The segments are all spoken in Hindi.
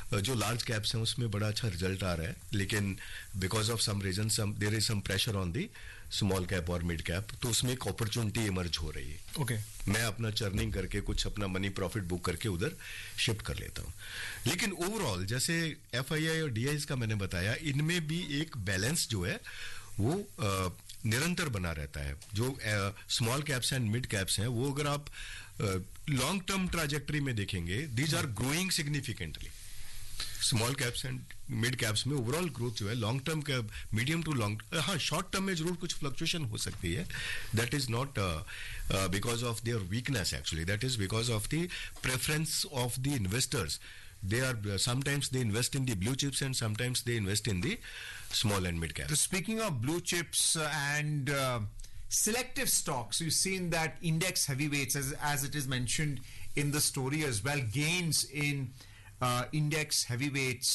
जो लार्ज कैप्स हैं उसमें बड़ा अच्छा रिजल्ट आ रहा है, लेकिन because of some reason there is some pressure on the small cap और मिड कैप, तो उसमें एक अपॉर्चुनिटी इमर्ज हो रही है. ओके. मैं अपना चर्निंग करके कुछ अपना मनी प्रॉफिट बुक करके उधर शिफ्ट कर लेता हूं. लेकिन ओवरऑल जैसे एफआईआई और डीआईज का मैंने बताया, इनमें भी एक बैलेंस जो है वो निरंतर बना रहता है. जो small caps and mid caps हैं वो अगर आप लॉन्ग टर्म ट्राजेक्टरी में देखेंगे, these are growing significantly. Small caps and mid caps में ओवरऑल ग्रोथ जो है लॉन्ग टर्म का, मीडियम टू लॉन्ग, हाँ शॉर्ट टर्म में जरूर कुछ फ्लक्चुएशन हो सकती है. That is not because of their weakness, actually that is because of the preference of the investors. They are sometimes they invest in the blue chips and sometimes they invest in the small and mid caps. So speaking of blue chips and selective stocks, you've seen that index heavyweights, as it is mentioned in the story as well, gains in index heavyweights,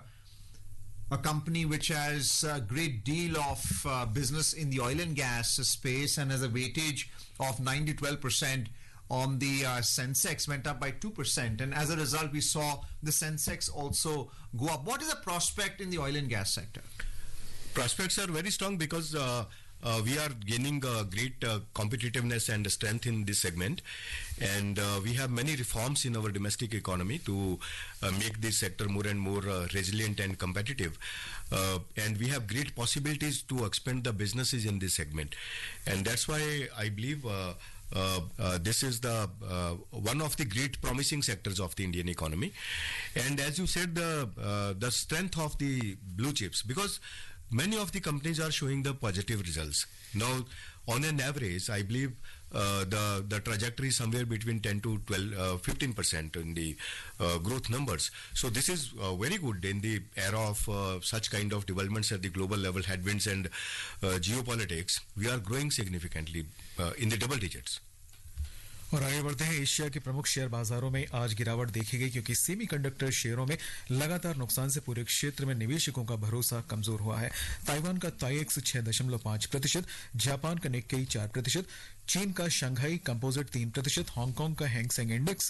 a company which has a great deal of business in the oil and gas space and has a weightage of 9 to 12%. On the Sensex went up by 2%, and as a result we saw the Sensex also go up. What is the prospect in the oil and gas sector? Prospects are very strong because we are gaining great competitiveness and strength in this segment, and we have many reforms in our domestic economy to make this sector more and more resilient and competitive, and we have great possibilities to expand the businesses in this segment, and that's why I believe this is the one of the great promising sectors of the Indian economy. And as you said, the strength of the blue chips, because many of the companies are showing the positive results. Now, on an average, I believe the trajectory is somewhere between 10 to 15% in the growth numbers. So this is very good in the era of such kind of developments at the global level, headwinds and geopolitics. We are growing significantly in the double digits. और आगे बढ़ते हैं. एशिया के प्रमुख शेयर बाजारों में आज गिरावट देखी गई क्योंकि सेमीकंडक्टर शेयरों में लगातार नुकसान से पूरे क्षेत्र में निवेशकों का भरोसा कमजोर हुआ है. ताइवान का ताइएक्स 6.5%, जापान का निक्केई 4%, चीन का शंघाई कंपोजिट 3%, हांगकांग का हैंगसेंग इंडेक्स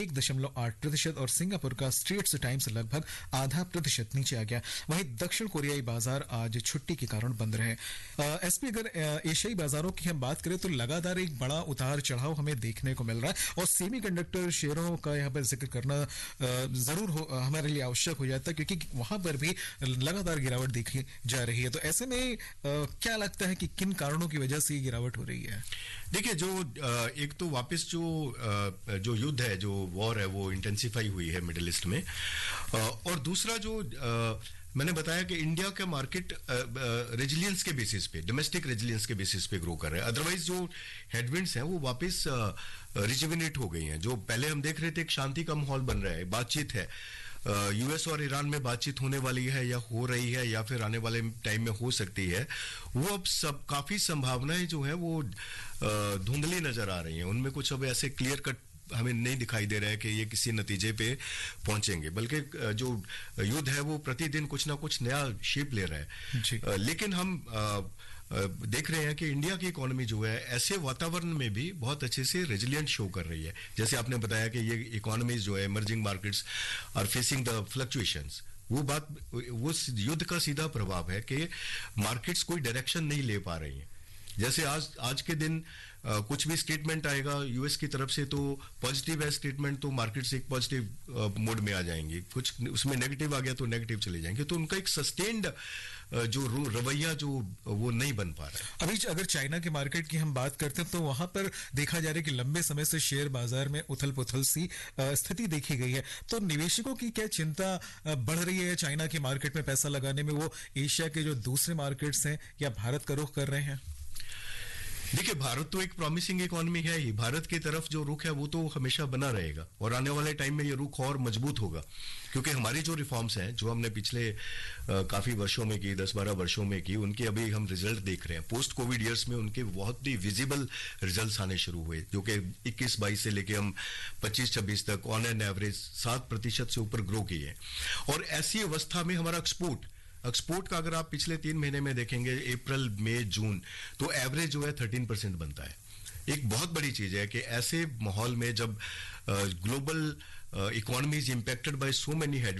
1.8% और सिंगापुर का स्ट्रेट्स टाइम्स लगभग 0.5% नीचे आ गया. वहीं दक्षिण कोरियाई बाजार आज छुट्टी के कारण बंद रहे. एसपी, अगर एशियाई बाजारों की हम बात करें तो लगातार एक बड़ा उतार चढ़ाव हमें देखने को मिल रहा है और सेमीकंडक्टर शेयरों का यहाँ पर जिक्र करना जरूर हमारे लिए आवश्यक हो जाता है क्योंकि वहां पर भी लगातार गिरावट देखी जा रही है. तो ऐसे में क्या लगता है कि किन कारणों की वजह से ये गिरावट हो रही है? देखिए, जो एक तो वापस जो युद्ध है, जो वॉर है, वो इंटेंसिफाई हुई है मिडिल ईस्ट में, और दूसरा जो मैंने बताया कि इंडिया का मार्केट रेजिलियंस के बेसिस पे, डोमेस्टिक रेजिलियंस के बेसिस पे ग्रो कर रहा है. अदरवाइज जो हेडविंड्स हैं वो वापस रिजुविनेट हो गई हैं. जो पहले हम देख रहे थे एक शांति का माहौल बन रहा है, बातचीत है, यूएस और ईरान में बातचीत होने वाली है या हो रही है या फिर आने वाले टाइम में हो सकती है, वो अब सब काफी संभावनाएं जो है वो धुंधली नजर आ रही हैं. उनमें कुछ अब ऐसे क्लियर कट हमें नहीं दिखाई दे रहा है कि ये किसी नतीजे पे पहुंचेंगे, बल्कि जो युद्ध है वो प्रतिदिन कुछ ना कुछ नया शेप ले रहा है. लेकिन हम देख रहे हैं कि इंडिया की इकोनॉमी जो है ऐसे वातावरण में भी बहुत अच्छे से रेजिलिएंट शो कर रही है. जैसे आपने बताया कि ये इकोनॉमीज जो है, emerging markets are facing the fluctuations. वो युद्ध का सीधा प्रभाव है कि मार्केट्स कोई डायरेक्शन नहीं ले पा रही हैं. जैसे आज के दिन कुछ भी स्टेटमेंट आएगा यूएस की तरफ से तो पॉजिटिव है स्टेटमेंट, तो मार्केट्स एक पॉजिटिव मोड में आ जाएंगे. कुछ उसमें नेगेटिव आ गया तो नेगेटिव चले जाएंगे. तो उनका एक सस्टेन्ड जो रवैया जो वो नहीं बन पा रहा है. अभी अगर चाइना के मार्केट की हम बात करते हैं तो वहां पर देखा जा रहा है कि लंबे समय से शेयर बाजार में उथल पुथल सी स्थिति देखी गई है. तो निवेशकों की क्या चिंता बढ़ रही है चाइना के मार्केट में पैसा लगाने में? वो एशिया के जो दूसरे मार्केट्स हैं या भारत का रुख कर रहे हैं? देखिए, भारत तो एक प्रॉमिसिंग इकोनॉमी है ही. भारत की तरफ जो रुख है वो तो हमेशा बना रहेगा और आने वाले टाइम में ये रुख और मजबूत होगा क्योंकि हमारी जो रिफॉर्म्स हैं जो हमने पिछले काफी वर्षों में की, 10-12 वर्षों में की, उनके अभी हम रिजल्ट देख रहे हैं. पोस्ट कोविड ईयर्स में उनके बहुत ही विजिबल रिजल्ट्स आने शुरू हुए जो कि 21-22 से लेके हम 25-26 तक ऑन एन एवरेज 7% से ऊपर ग्रो किए. और ऐसी अवस्था में हमारा एक्सपोर्ट का अगर आप पिछले 3 महीने में देखेंगे, अप्रैल, मई, जून, तो एवरेज जो है 13% बनता है. एक बहुत बड़ी चीज है कि ऐसे माहौल में जब global economy is impacted by so many headwinds,